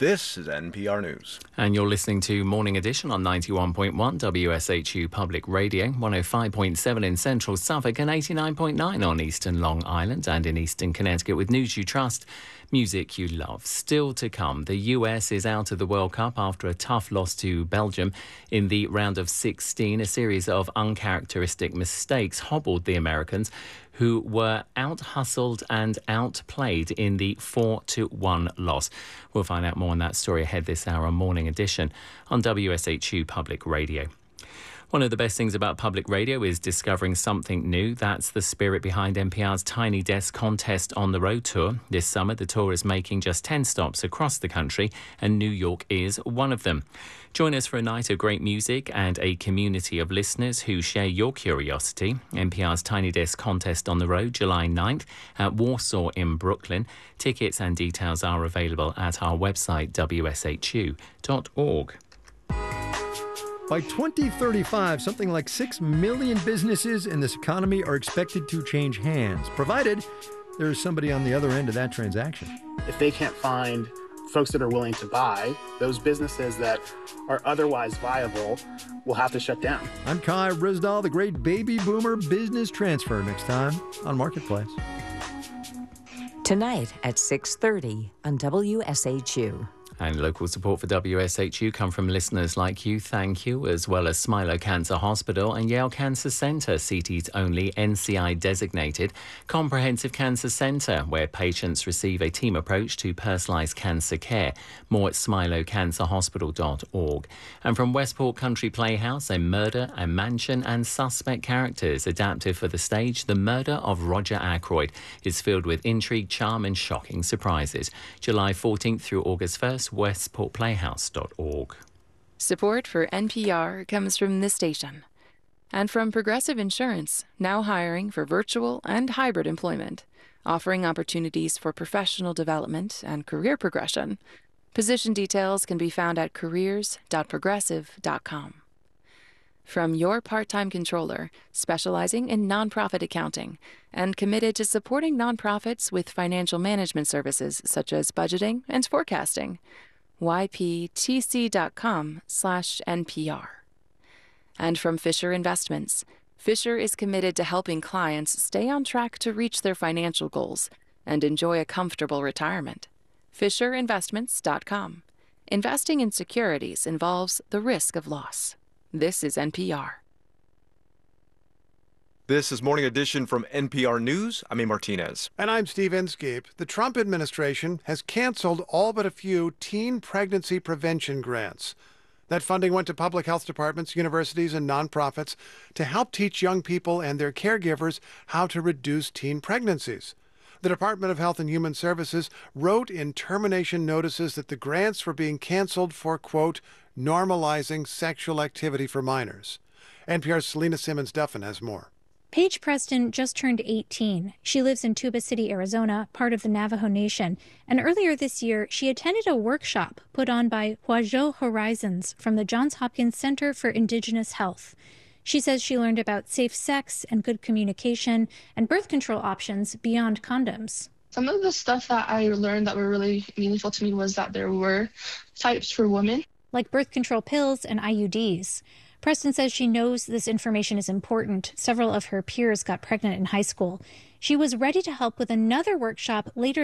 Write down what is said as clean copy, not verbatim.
This is NPR News. And you're listening to Morning Edition on 91.1 WSHU Public Radio, 105.7 in Central Suffolk and 89.9 on Eastern Long Island and in Eastern Connecticut with news you trust, music you love. Still to come, the US is out of the World Cup after a tough loss to Belgium in the round of 16. A series of uncharacteristic mistakes hobbled the Americans, who were out-hustled and outplayed in the 4-1 loss. We'll find out more on that story ahead this hour on Morning Edition on WSHU Public Radio. One of the best things about public radio is discovering something new. That's the spirit behind NPR's Tiny Desk Contest on the Road tour. This summer, the tour is making just 10 stops across the country, and New York is one of them. Join us for a night of great music and a community of listeners who share your curiosity. NPR's Tiny Desk Contest on the Road, July 9th at Warsaw in Brooklyn. Tickets and details are available at our website, wshu.org. By 2035, something like 6 million businesses in this economy are expected to change hands, provided there is somebody on the other end of that transaction. If they can't find folks that are willing to buy, those businesses that are otherwise viable will have to shut down. I'm Kai Rizdal, the great baby boomer business transfer, next time on Marketplace. Tonight at 6:30 on WSHU. And local support for WSHU come from listeners like you. Thank you, as well as Smilow Cancer Hospital and Yale Cancer Centre, CT's only NCI-designated comprehensive cancer centre, where patients receive a team approach to personalised cancer care. More at smilowcancerhospital.org. And from Westport Country Playhouse, a murder, a mansion and suspect characters adapted for the stage. The Murder of Roger Ackroyd is filled with intrigue, charm and shocking surprises. July 14th through August 1st. westportplayhouse.org. Support for NPR comes from this station and from Progressive Insurance, now hiring for virtual and hybrid employment, offering opportunities for professional development and career progression. Position details can be found at careers.progressive.com. From your part-time controller, specializing in nonprofit accounting and committed to supporting nonprofits with financial management services such as budgeting and forecasting. yptc.com/NPR. And from Fisher Investments, Fisher is committed to helping clients stay on track to reach their financial goals and enjoy a comfortable retirement. FisherInvestments.com. Investing in securities involves the risk of loss. This is NPR. This is Morning Edition from NPR News. I'm A. Martinez. And I'm Steve Inskeep. The Trump administration has canceled all but a few teen pregnancy prevention grants. That funding went to public health departments, universities, and nonprofits to help teach young people and their caregivers how to reduce teen pregnancies. The Department of Health and Human Services wrote in termination notices that the grants were being canceled for, quote, normalizing sexual activity for minors. NPR's Selena Simmons-Duffin has more. Paige Preston just turned 18. She lives in Tuba City, Arizona, part of the Navajo Nation. And earlier this year, she attended a workshop put on by Huajo Horizons from the Johns Hopkins Center for Indigenous Health. She says she learned about safe sex and good communication and birth control options beyond condoms. Some of the stuff that I learned that were really meaningful to me was that there were types for women, like birth control pills and IUDs. Preston says she knows this information is important. Several of her peers got pregnant in high school. She was ready to help with another workshop later